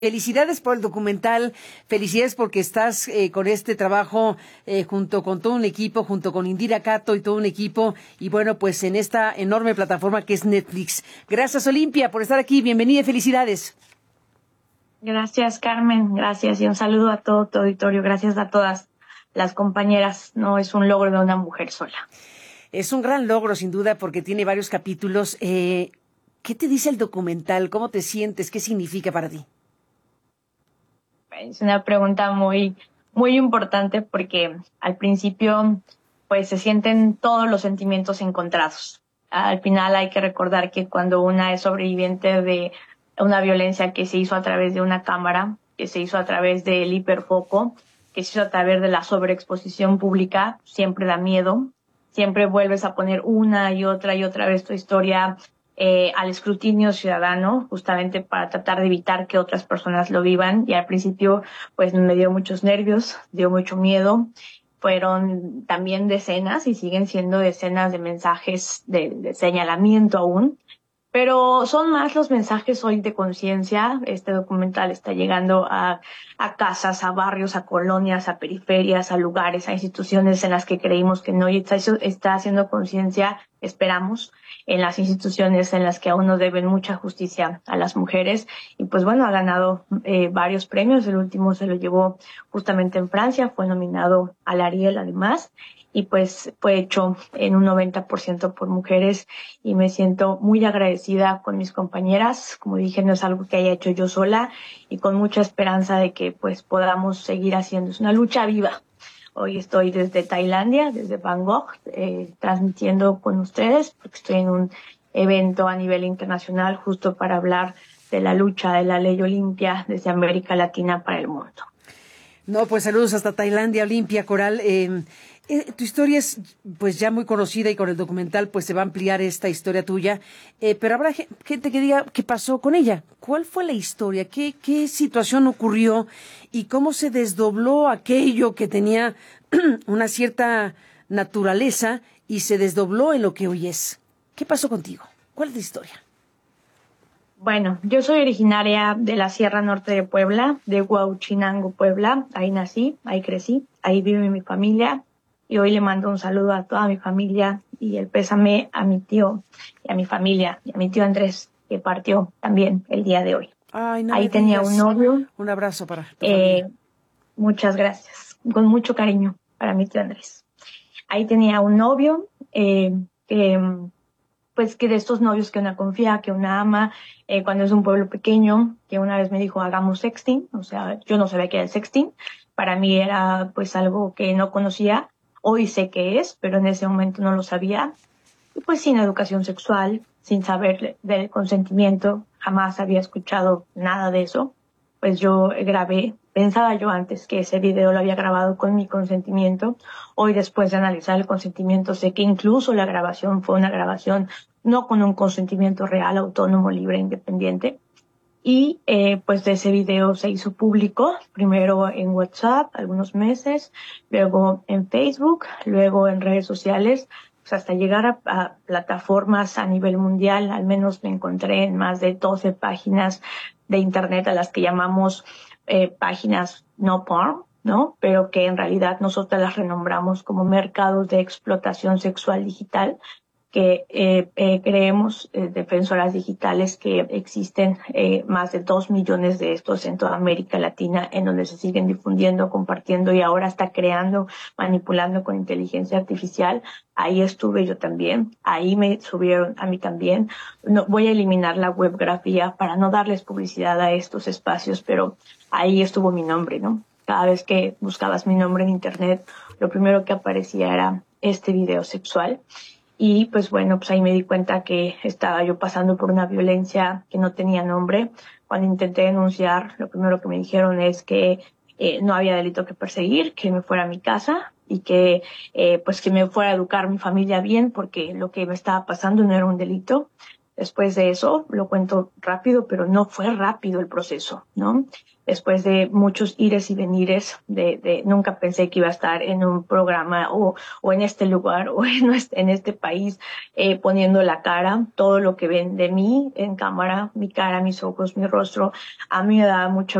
Felicidades por el documental, felicidades porque estás con este trabajo junto con todo un equipo, junto con Indira Cato y todo un equipo, y bueno, pues en esta enorme plataforma que es Netflix. Gracias, Olimpia, por estar aquí, bienvenida y felicidades. Gracias, Carmen, gracias y un saludo a todo tu auditorio, gracias a todas las compañeras, no es un logro de una mujer sola. Es un gran logro, sin duda, porque tiene varios capítulos. ¿Qué te dice el documental? ¿Cómo te sientes? ¿Qué significa para ti? Es una pregunta muy importante porque al principio pues se sienten todos los sentimientos encontrados. Al final hay que recordar que cuando una es sobreviviente de una violencia que se hizo a través de una cámara, que se hizo a través del hiperfoco, que se hizo a través de la sobreexposición pública, siempre da miedo, siempre vuelves a poner una y otra vez tu historia al escrutinio ciudadano, justamente para tratar de evitar que otras personas lo vivan. Y al principio, pues me dio muchos nervios, dio mucho miedo. Fueron también decenas y siguen siendo decenas de mensajes de señalamiento aún. Pero son más los mensajes hoy de conciencia. Este documental está llegando a casas, a barrios, a colonias, a periferias, a lugares, a instituciones en las que creímos que no, y está haciendo conciencia, esperamos, en las instituciones en las que aún nos deben mucha justicia a las mujeres. Y pues bueno, ha ganado varios premios. El último se lo llevó justamente en Francia, fue nominado al Ariel además. Y pues fue hecho en un 90% por mujeres y me siento muy agradecida con mis compañeras. Como dije, no es algo que haya hecho yo sola y con mucha esperanza de que pues podamos seguir haciendo. Es una lucha viva. Hoy estoy desde Tailandia, desde Bangkok, transmitiendo con ustedes porque estoy en un evento a nivel internacional justo para hablar de la lucha de la ley Olimpia desde América Latina para el mundo. No, pues saludos hasta Tailandia, Olimpia Coral. Tu historia es pues ya muy conocida y con el documental pues se va a ampliar esta historia tuya, pero habrá gente que diga qué pasó con ella. ¿Cuál fue la historia? ¿Qué situación ocurrió? ¿Y cómo se desdobló aquello que tenía una cierta naturaleza y se desdobló en lo que hoy es? ¿Qué pasó contigo? ¿Cuál es la historia? Bueno, yo soy originaria de la Sierra Norte de Puebla, de Huauchinango, Puebla. Ahí nací, ahí crecí, ahí vive mi familia. Y hoy le mando un saludo a toda mi familia y el pésame a mi tío y a mi familia y a mi tío Andrés, que partió también el día de hoy. Ay, no Ahí me tenía un digas. novio. Un abrazo para tu familia. Muchas gracias, con mucho cariño para mi tío Andrés. Ahí tenía un novio que pues que de estos novios que una confía, que una ama, cuando es un pueblo pequeño, que una vez me dijo hagamos sexting, o sea, yo no sabía qué era el sexting, para mí era pues algo que no conocía, hoy sé qué es, pero en ese momento no lo sabía, y pues sin educación sexual, sin saber del consentimiento, jamás había escuchado nada de eso, pues yo grabé, pensaba yo antes que ese video lo había grabado con mi consentimiento, hoy después de analizar el consentimiento sé que incluso la grabación fue una grabación no con un consentimiento real, autónomo, libre, independiente. Y pues de ese video se hizo público, primero en WhatsApp, algunos meses, luego en Facebook, luego en redes sociales, pues hasta llegar a plataformas a nivel mundial. Al menos me encontré en más de 12 páginas de internet a las que llamamos páginas no porn, ¿no? Pero que en realidad nosotras las renombramos como mercados de explotación sexual digital, que creemos, defensoras digitales, que existen más de 2 millones de estos en toda América Latina, en donde se siguen difundiendo, compartiendo y ahora está creando, manipulando con inteligencia artificial. Ahí estuve yo también, ahí me subieron a mí también. No, voy a eliminar la webgrafía para no darles publicidad a estos espacios, pero ahí estuvo mi nombre, ¿no? Cada vez que buscabas mi nombre en internet, lo primero que aparecía era este video sexual. Y pues bueno, pues ahí me di cuenta que estaba yo pasando por una violencia que no tenía nombre. Cuando intenté denunciar, lo primero que me dijeron es que no había delito que perseguir, que me fuera a mi casa y que pues que me fuera a educar mi familia bien, porque lo que me estaba pasando no era un delito. Después de eso, lo cuento rápido, pero no fue rápido el proceso, ¿no? Después de muchos ires y venires, nunca pensé que iba a estar en un programa o en este lugar o en este país, poniendo la cara, todo lo que ven de mí en cámara, mi cara, mis ojos, mi rostro, a mí me daba mucho